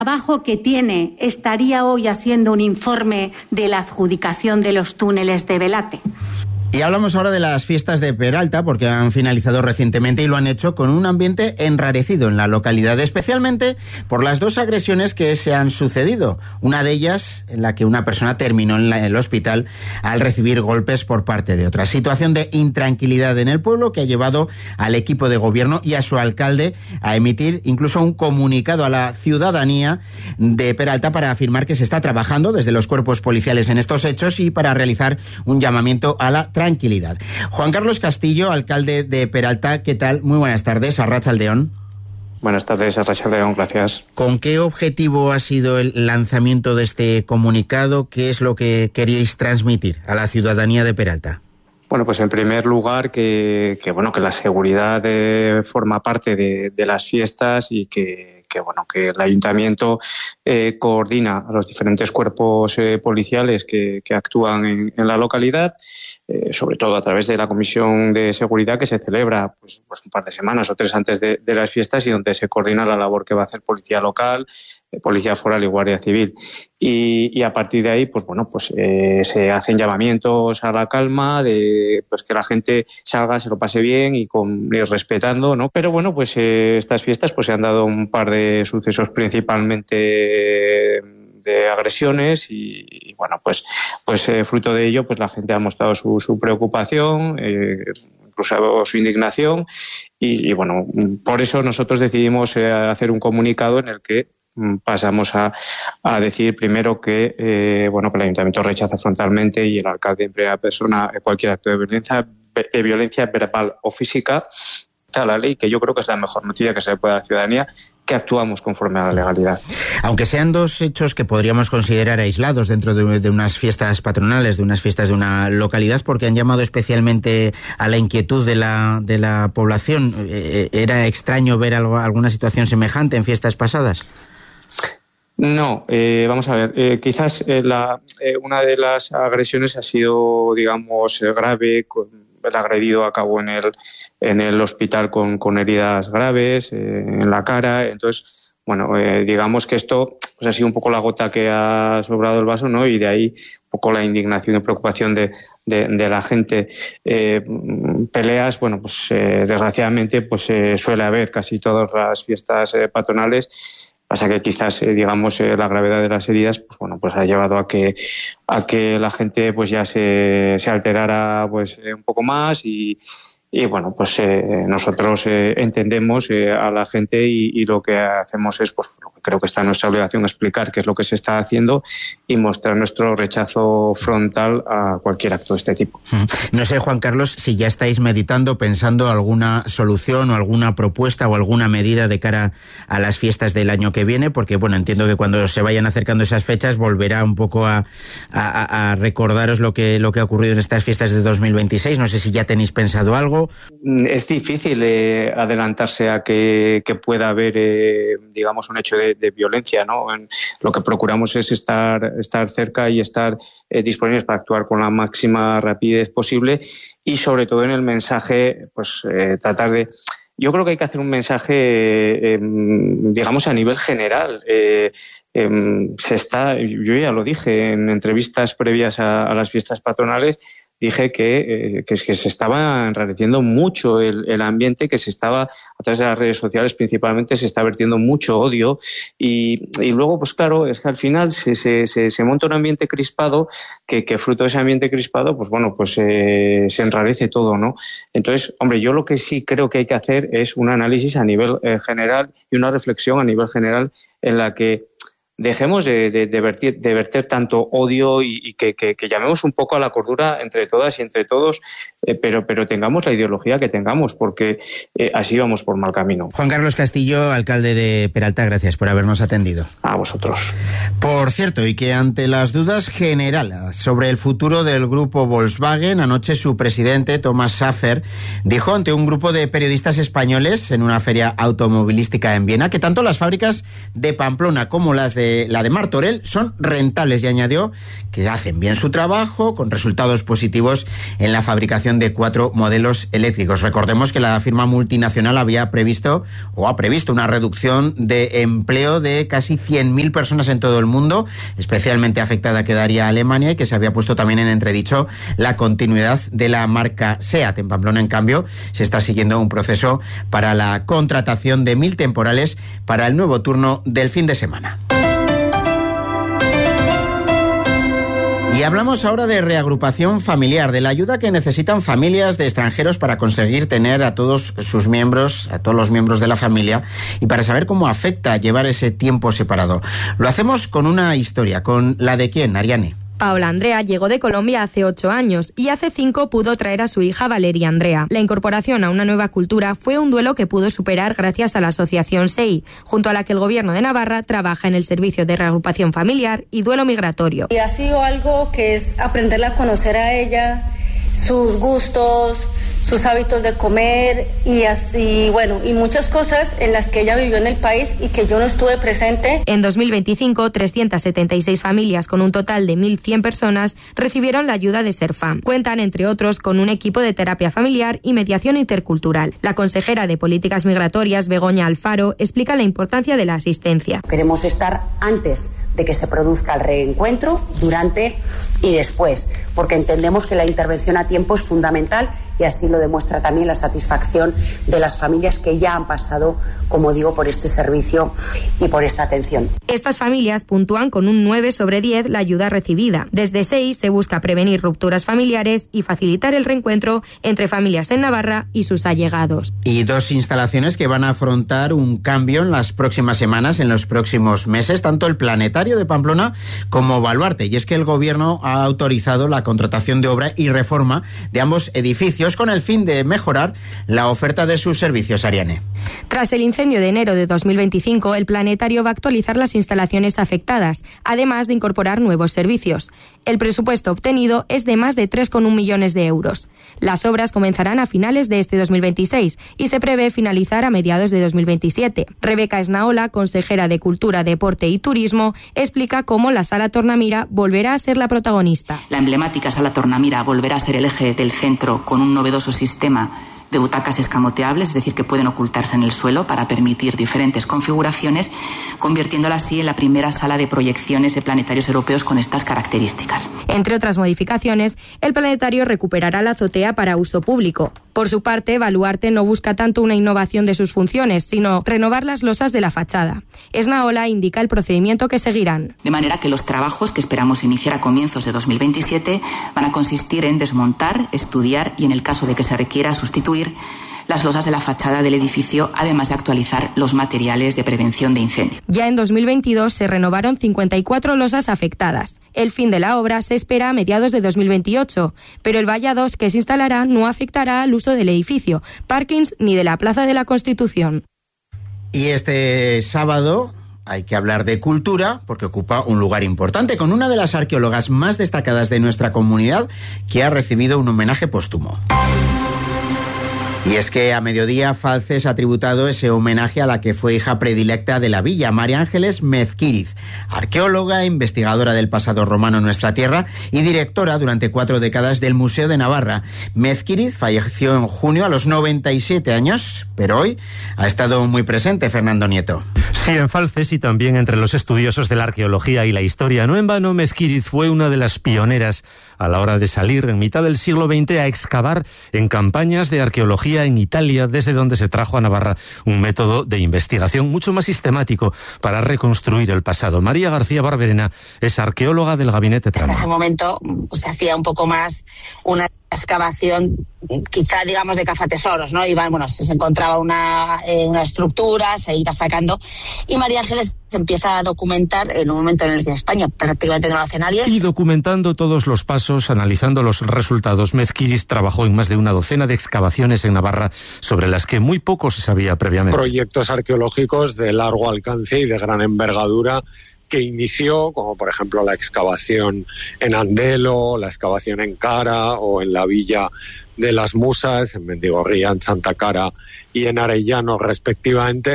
trabajo que tiene estaría hoy haciendo un informe de la adjudicación de los túneles de Velate. Y hablamos ahora de las fiestas de Peralta, porque han finalizado recientemente y lo han hecho con un ambiente enrarecido en la localidad, especialmente por las dos agresiones que se han sucedido. Una de ellas, en la que una persona terminó en el hospital al recibir golpes por parte de otra. Situación de intranquilidad en el pueblo que ha llevado al equipo de gobierno y a su alcalde a emitir incluso un comunicado a la ciudadanía de Peralta para afirmar que se está trabajando desde los cuerpos policiales en estos hechos y para realizar un llamamiento a la tranquilidad. Juan Carlos Castillo, alcalde de Peralta, ¿qué tal? Muy buenas tardes, Arratsaldeón. Buenas tardes, Arratsaldeón, gracias. ¿Con qué objetivo ha sido el lanzamiento de este comunicado? ¿Qué es lo que queríais transmitir a la ciudadanía de Peralta? Bueno, pues en primer lugar que la seguridad forma parte de las fiestas y que el ayuntamiento coordina a los diferentes cuerpos policiales que actúan en la localidad, sobre todo a través de la Comisión de Seguridad que se celebra pues un par de semanas o 3 antes de las fiestas y donde se coordina la labor que va a hacer Policía Local, Policía Foral y Guardia Civil. Y a partir de ahí, se hacen llamamientos a la calma, de que la gente salga, se lo pase bien y respetando, ¿no? Pero estas fiestas se han dado un par de sucesos principalmente de agresiones y fruto de ello la gente ha mostrado su preocupación, incluso su indignación y por eso nosotros decidimos hacer un comunicado en el que pasamos a decir primero que el ayuntamiento rechaza frontalmente y el alcalde en primera persona cualquier acto de violencia verbal o física a la ley, que yo creo que es la mejor noticia que se le puede dar a la ciudadanía, que actuamos conforme a la legalidad. Aunque sean dos hechos que podríamos considerar aislados dentro de unas fiestas patronales, de unas fiestas de una localidad, porque han llamado especialmente a la inquietud de la población, ¿era extraño ver alguna situación semejante en fiestas pasadas? No, vamos a ver, quizás una de las agresiones ha sido, grave. El agredido acabó en el hospital con heridas graves en la cara. Entonces, digamos que esto ha sido un poco la gota que ha sobrado el vaso, ¿no? Y de ahí un poco la indignación y preocupación de la gente. Peleas, desgraciadamente, suele haber casi todas las fiestas patronales. Pasa que quizás, la gravedad de las heridas, ha llevado a que la gente, ya se alterara, un poco más y nosotros entendemos a la gente y lo que hacemos es, lo que creo que está en nuestra obligación, explicar qué es lo que se está haciendo y mostrar nuestro rechazo frontal a cualquier acto de este tipo. No sé, Juan Carlos, si ya estáis meditando, pensando alguna solución o alguna propuesta o alguna medida de cara a las fiestas del año que viene, porque entiendo que cuando se vayan acercando esas fechas volverá un poco a recordaros lo que ha ocurrido en estas fiestas de 2026. No sé si ya tenéis pensado algo. Es difícil adelantarse a que pueda haber, un hecho de violencia, ¿no? Lo que procuramos es estar cerca y estar disponibles para actuar con la máxima rapidez posible y, sobre todo, en el mensaje, tratar de... Yo creo que hay que hacer un mensaje, a nivel general. Yo ya lo dije en entrevistas previas a las fiestas patronales, dije que se estaba enrareciendo mucho el ambiente, que se estaba, a través de las redes sociales principalmente, se está vertiendo mucho odio y luego, claro, es que al final se monta un ambiente crispado que fruto de ese ambiente crispado, se enrarece todo, ¿no? Entonces, hombre, yo lo que sí creo que hay que hacer es un análisis a nivel general y una reflexión a nivel general en la que dejemos de verter tanto odio y que llamemos un poco a la cordura entre todas y entre todos, pero tengamos la ideología que tengamos, porque así vamos por mal camino. Juan Carlos Castillo, alcalde de Peralta, gracias por habernos atendido. A vosotros. Por cierto, y que ante las dudas generales sobre el futuro del grupo Volkswagen, anoche su presidente, Thomas Schaffer, dijo ante un grupo de periodistas españoles en una feria automovilística en Viena que tanto las fábricas de Pamplona como las de la de Martorell son rentables, y añadió que hacen bien su trabajo, con resultados positivos en la fabricación de 4 modelos eléctricos. Recordemos que la firma multinacional ha previsto una reducción de empleo de casi 100.000 personas en todo el mundo. Especialmente afectada quedaría Alemania, y que se había puesto también en entredicho la continuidad de la marca SEAT. En Pamplona, en cambio, se está siguiendo un proceso para la contratación de 1.000 temporales para el nuevo turno del fin de semana. Y hablamos ahora de reagrupación familiar, de la ayuda que necesitan familias de extranjeros para conseguir tener a todos los miembros de la familia, y para saber cómo afecta llevar ese tiempo separado. Lo hacemos con una historia, con la de ¿quién, Ariane? Paola Andrea llegó de Colombia hace 8 años y hace 5 pudo traer a su hija Valeria Andrea. La incorporación a una nueva cultura fue un duelo que pudo superar gracias a la asociación SEI, junto a la que el Gobierno de Navarra trabaja en el servicio de reagrupación familiar y duelo migratorio. Y ha sido algo que es aprenderla a conocer a ella, sus gustos, sus hábitos de comer y así, y muchas cosas en las que ella vivió en el país y que yo no estuve presente. En 2025, 376 familias con un total de 1.100 personas recibieron la ayuda de Serfam. Cuentan, entre otros, con un equipo de terapia familiar y mediación intercultural. La consejera de Políticas Migratorias, Begoña Alfaro, explica la importancia de la asistencia. Queremos estar antes de que se produzca el reencuentro, durante y después, porque entendemos que la intervención a tiempo es fundamental, y así lo demuestra también la satisfacción de las familias que ya han pasado, como digo, por este servicio y por esta atención. Estas familias puntúan con un 9 sobre 10 la ayuda recibida. Desde SEI se busca prevenir rupturas familiares y facilitar el reencuentro entre familias en Navarra y sus allegados. Y 2 instalaciones que van a afrontar un cambio en las próximas semanas, en los próximos meses, tanto el Planetario de Pamplona como Baluarte. Y es que el Gobierno ha autorizado la contratación de obra y reforma de ambos edificios con el fin de mejorar la oferta de sus servicios, Ariane. Tras el incendio de enero de 2025, el Planetario va a actualizar las instalaciones afectadas, además de incorporar nuevos servicios. El presupuesto obtenido es de más de 3,1 millones de euros. Las obras comenzarán a finales de este 2026 y se prevé finalizar a mediados de 2027. Rebeca Esnaola, consejera de Cultura, Deporte y Turismo, explica cómo la Sala Tornamira volverá a ser la protagonista. La emblemática Sala Tornamira volverá a ser el eje del centro, con un novedoso sistema de butacas escamoteables, es decir, que pueden ocultarse en el suelo para permitir diferentes configuraciones, convirtiéndola así en la primera sala de proyecciones de planetarios europeos con estas características. Entre otras modificaciones, el planetario recuperará la azotea para uso público. Por su parte, Baluarte no busca tanto una innovación de sus funciones, sino renovar las losas de la fachada. Esnaola indica el procedimiento que seguirán. De manera que los trabajos que esperamos iniciar a comienzos de 2027 van a consistir en desmontar, estudiar y, en el caso de que se requiera, sustituir las losas de la fachada del edificio, además de actualizar los materiales de prevención de incendio. Ya en 2022 se renovaron 54 losas afectadas. El fin de la obra se espera a mediados de 2028, pero el valla 2 que se instalará no afectará al uso del edificio, parkings ni de la Plaza de la Constitución. Y este sábado hay que hablar de cultura, porque ocupa un lugar importante, con una de las arqueólogas más destacadas de nuestra comunidad, que ha recibido un homenaje póstumo. Y es que a mediodía Falces ha tributado ese homenaje a la que fue hija predilecta de la villa, María Ángeles Mezquíriz, arqueóloga, investigadora del pasado romano en nuestra tierra y directora durante 4 décadas del Museo de Navarra. Mezquíriz falleció en junio a los 97 años, pero hoy ha estado muy presente, Fernando Nieto. Sí, en Falces y también entre los estudiosos de la arqueología y la historia. No en vano, Mezquíriz fue una de las pioneras a la hora de salir en mitad del siglo XX a excavar en campañas de arqueología en Italia, desde donde se trajo a Navarra un método de investigación mucho más sistemático para reconstruir el pasado. María García Barberena es arqueóloga del Gabinete Tramo. En ese momento se hacía un poco más una excavación, quizá digamos de cazatesoros, ¿no? Se encontraba una estructura, se iba sacando, y María Ángeles se empieza a documentar en un momento en el que en España prácticamente no lo hace nadie. Y documentando todos los pasos, analizando los resultados, Mezquíriz trabajó en más de una docena de excavaciones en Navarra sobre las que muy poco se sabía previamente. Proyectos arqueológicos de largo alcance y de gran envergadura que inició, como por ejemplo la excavación en Andelo, la excavación en Cara o en la Villa de las Musas, en Mendigorría, en Santa Cara y en Arellano respectivamente,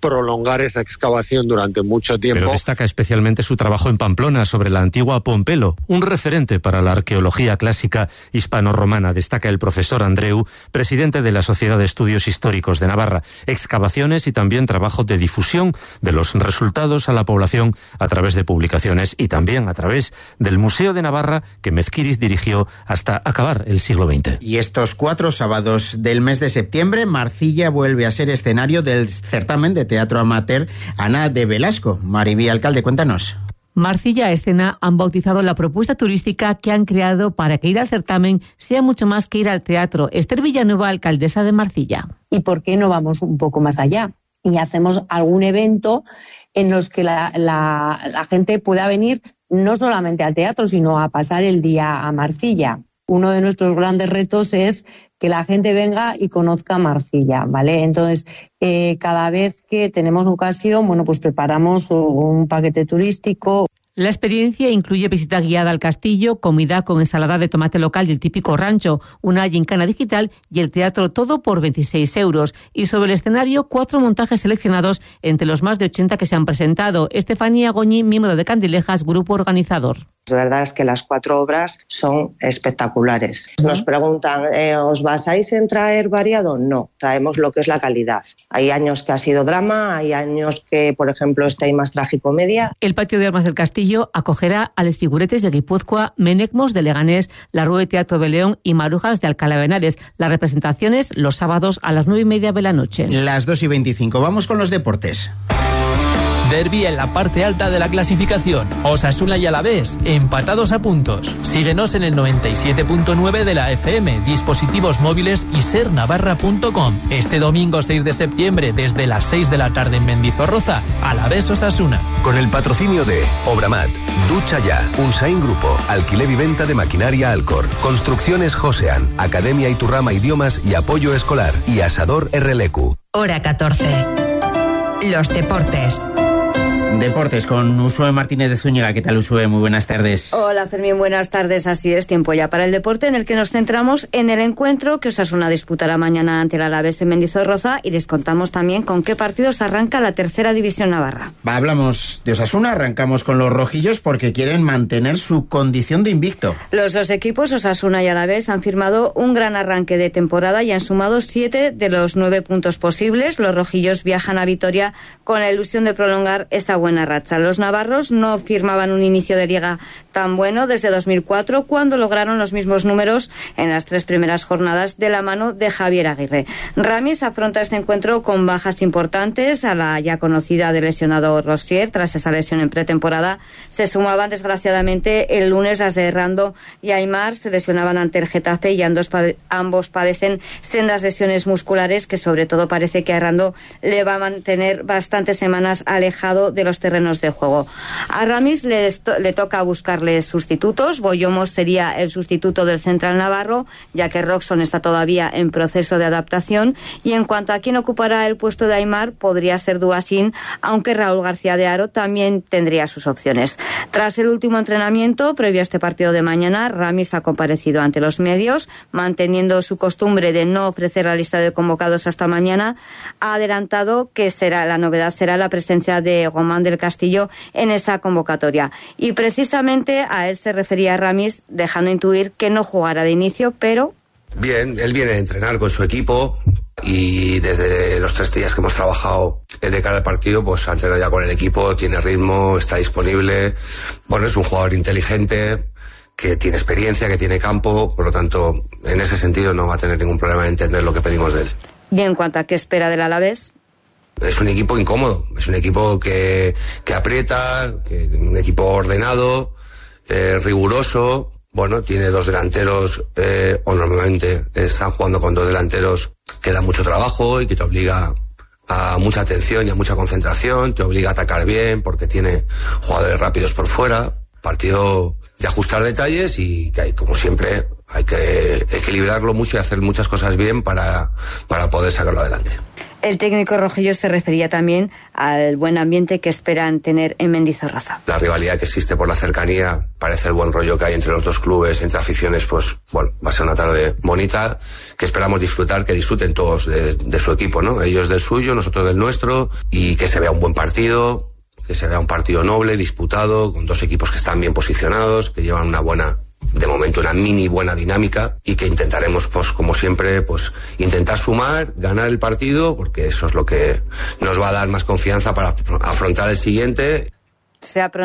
prolongar esa excavación durante mucho tiempo. Pero destaca especialmente su trabajo en Pamplona sobre la antigua Pompelo, un referente para la arqueología clásica hispano-romana, destaca el profesor Andreu, presidente de la Sociedad de Estudios Históricos de Navarra. Excavaciones y también trabajo de difusión de los resultados a la población a través de publicaciones y también a través del Museo de Navarra que Mezquiriz dirigió hasta acabar el siglo XX. Y estos 4 sábados del mes de septiembre, Marcilla vuelve a ser escenario del certamen de teatro amateur Ana de Velasco. Maribí, alcalde, cuéntanos. Marcilla Escena han bautizado la propuesta turística que han creado para que ir al certamen sea mucho más que ir al teatro. Esther Villanueva, alcaldesa de Marcilla. ¿Y por qué no vamos un poco más allá? Y hacemos algún evento en los que la gente pueda venir no solamente al teatro, sino a pasar el día a Marcilla. Uno de nuestros grandes retos es que la gente venga y conozca Marcilla, ¿vale? Entonces, cada vez que tenemos ocasión, bueno, pues preparamos un paquete turístico. La experiencia incluye visita guiada al castillo, comida con ensalada de tomate local y el típico rancho, una gincana digital y el teatro, todo por 26 euros. Y sobre el escenario, 4 montajes seleccionados entre los más de 80 que se han presentado. Estefanía Goñi, miembro de Candilejas, grupo organizador. La verdad es que las 4 obras son espectaculares. Nos preguntan, ¿os basáis en traer variado? No, traemos lo que es la calidad. Hay años que ha sido drama, hay años que, por ejemplo, hay más tragicomedia. El patio de armas del castillo acogerá a Les Figuretes de Guipúzcoa, Menecmos de Leganés, la Rue Teatro de León y Marujas de Alcalá de Henares. Las representaciones los sábados a las 9:30 de la noche. Las 2:25. Vamos con los deportes. Derbi en la parte alta de la clasificación. Osasuna y Alavés, empatados a puntos. Síguenos en el 97.9 de la FM, dispositivos móviles y sernavarra.com. Este domingo 6 de septiembre, desde las 6 de la tarde en Mendizorroza, Alavés Osasuna. Con el patrocinio de Obramat, Ducha Ya, Unsain Grupo, Alquiler y Venta de Maquinaria Alcor, Construcciones Josean, Academia Iturrama Idiomas y Apoyo Escolar y Asador RLQ. Hora 14. Los deportes. Deportes con Usue Martínez de Zúñiga. ¿Qué tal, Usue? Muy buenas tardes. Hola, Fermín, buenas tardes. Así es, tiempo ya para el deporte, en el que nos centramos en el encuentro que Osasuna disputará mañana ante el Alavés en Mendizorroza, y les contamos también con qué partidos arranca la tercera división navarra. Hablamos de Osasuna, arrancamos con los rojillos porque quieren mantener su condición de invicto. Los dos equipos, Osasuna y Alavés, han firmado un gran arranque de temporada y han sumado 7 de los 9 puntos posibles. Los rojillos viajan a Vitoria con la ilusión de prolongar esa buena racha. Los navarros no firmaban un inicio de liga tan bueno desde 2004, cuando lograron los mismos números en las 3 primeras jornadas de la mano de Javier Aguirre. Ramis afronta este encuentro con bajas importantes. A la ya conocida del lesionado Rosier, tras esa lesión en pretemporada, se sumaban desgraciadamente el lunes las de Errando y Aymar. Se lesionaban ante el Getafe y ambos padecen sendas lesiones musculares que sobre todo parece que a Errando le va a mantener bastantes semanas alejado de los terrenos de juego. A Ramis le toca buscarle sustitutos. Boyomos sería el sustituto del central navarro, ya que Roxon está todavía en proceso de adaptación. Y en cuanto a quién ocupará el puesto de Aymar, podría ser Duasín, aunque Raúl García de Haro también tendría sus opciones. Tras el último entrenamiento, previo a este partido de mañana, Ramis ha comparecido ante los medios, manteniendo su costumbre de no ofrecer la lista de convocados hasta mañana. Ha adelantado que la novedad será la presencia de Román del Castillo en esa convocatoria. Y precisamente a él se refería Ramis, dejando intuir que no jugará de inicio, pero... Bien, él viene a entrenar con su equipo y desde los 3 días que hemos trabajado de cara al partido, pues ha entrenado ya con el equipo, tiene ritmo, está disponible. Bueno, es un jugador inteligente, que tiene experiencia, que tiene campo, por lo tanto, en ese sentido no va a tener ningún problema en entender lo que pedimos de él. Y en cuanto a qué espera del Alavés... Es un equipo incómodo, es un equipo que aprieta, un equipo ordenado, riguroso. Bueno, tiene 2 delanteros, o normalmente están jugando con 2 delanteros que dan mucho trabajo y que te obliga a mucha atención y a mucha concentración, te obliga a atacar bien porque tiene jugadores rápidos por fuera. Partido de ajustar detalles y que hay, como siempre, hay que equilibrarlo mucho y hacer muchas cosas bien para poder sacarlo adelante. El técnico rojillo se refería también al buen ambiente que esperan tener en Mendizorroza. La rivalidad que existe por la cercanía, parece el buen rollo que hay entre los dos clubes, entre aficiones, pues bueno, va a ser una tarde bonita que esperamos disfrutar, que disfruten todos de su equipo, ¿no? Ellos del suyo, nosotros del nuestro, y que se vea un buen partido, que se vea un partido noble, disputado, con dos equipos que están bien posicionados, que llevan de momento una mini buena dinámica, y que intentaremos, pues como siempre, pues intentar sumar, ganar el partido, porque eso es lo que nos va a dar más confianza para afrontar el siguiente. Se ha